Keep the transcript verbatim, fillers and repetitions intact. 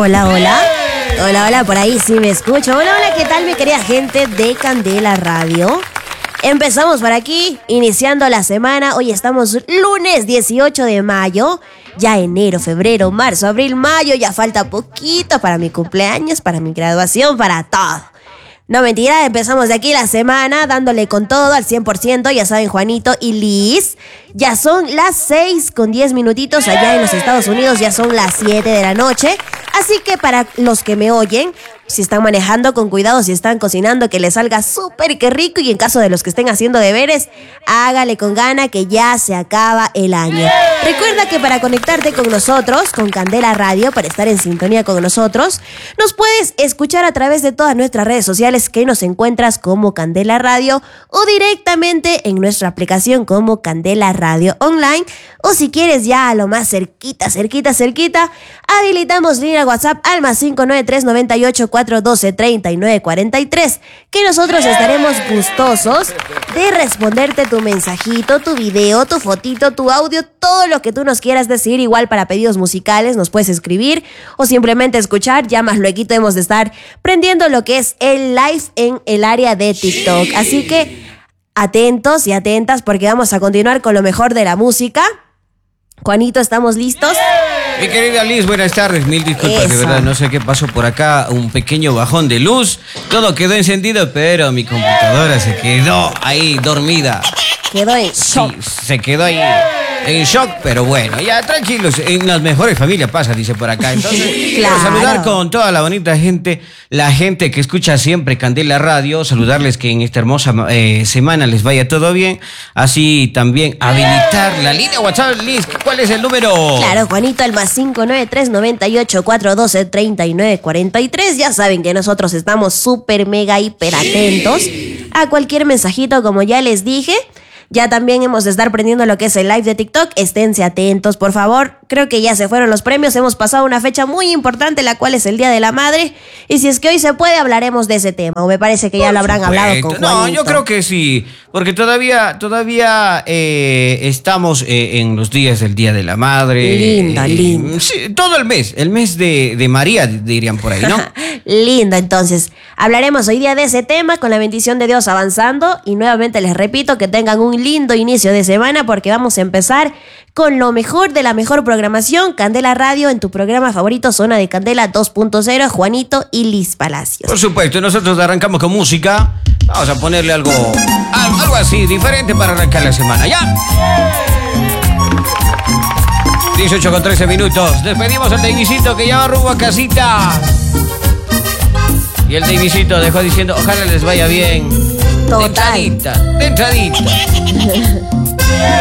Hola, hola. Hola, hola, por ahí sí me escucho. Hola, hola, ¿qué tal mi querida gente de Candela Radio? Empezamos por aquí, iniciando la semana. Hoy estamos lunes dieciocho de mayo. Ya enero, febrero, marzo, abril, mayo. Ya falta poquito para mi cumpleaños, para mi graduación, para todo. No, mentira, empezamos de aquí la semana dándole con todo al cien por ciento. Ya saben, Juanito y Liz. Ya son las seis con diez minutitos allá en los Estados Unidos. Ya son las siete de la noche. Así que para los que me oyen, si están manejando, con cuidado, si están cocinando, que les salga súper que rico. Y en caso de los que estén haciendo deberes, hágale con gana que ya se acaba el año. Recuerda que para conectarte con nosotros, con Candela Radio, para estar en sintonía con nosotros, nos puedes escuchar a través de todas nuestras redes sociales, que nos encuentras como Candela Radio, o directamente en nuestra aplicación como Candela Radio Online. O si quieres ya a lo más cerquita, cerquita, cerquita, habilitamos línea WhatsApp al más cinco nueve tres noventa y ocho cuatro doce treinta y nueve cuarenta y tres, que nosotros estaremos gustosos de responderte tu mensajito, tu video, tu fotito, tu audio, todo lo que tú nos quieras decir. Igual para pedidos musicales nos puedes escribir o simplemente escuchar. Ya más luego hemos de estar prendiendo lo que es el live en el área de TikTok. Así que atentos y atentas, porque vamos a continuar con lo mejor de la música. Juanito, ¿estamos listos? Mi querida Liz, buenas tardes. Mil disculpas, Eso. de verdad, no sé qué pasó por acá. Un pequeño bajón de luz. Todo quedó encendido, pero mi computadora se quedó ahí dormida. Quedó en shock. Sí, se quedó ahí en shock, pero bueno, ya tranquilos, en las mejores familias pasa, dice por acá. Entonces, Claro. quiero saludar con toda la bonita gente, la gente que escucha siempre Candela Radio, saludarles que en esta hermosa eh, semana les vaya todo bien, así también habilitar la línea WhatsApp. Liz, ¿cuál es el número? Claro, Juanito, al más cinco nueve tres noventa y ocho cuatro doce treinta y nueve cuarenta y tres. Ya saben que nosotros estamos súper, mega, hiper atentos a cualquier mensajito, como ya les dije. Ya también hemos de estar prendiendo lo que es el live de TikTok. Esténse atentos, por favor. Creo que ya se fueron los premios. Hemos pasado una fecha muy importante, la cual es el Día de la Madre. Y si es que hoy se puede, hablaremos de ese tema. O me parece que ya Por lo habrán supuesto. hablado con Juanito. No, yo creo que sí, porque todavía, todavía eh, estamos eh, en los días del Día de la Madre. Lindo, eh, lindo. Sí, todo el mes, el mes de, de María, dirían por ahí, ¿no? Lindo, entonces. Hablaremos hoy día de ese tema con la bendición de Dios avanzando. Y nuevamente les repito que tengan un lindo inicio de semana, porque vamos a empezar con lo mejor de la mejor programación. Candela Radio, en tu programa favorito, Zona de Candela dos punto cero, Juanito y Liz Palacios. Por supuesto, nosotros arrancamos con música. Vamos a ponerle algo, algo, algo así, diferente para arrancar la semana, ¿ya? dieciocho con trece minutos. Despedimos al Davisito, que ya va rumbo a casita. Y el Davisito dejó diciendo, ojalá les vaya bien. Total. De entradita, de entradita.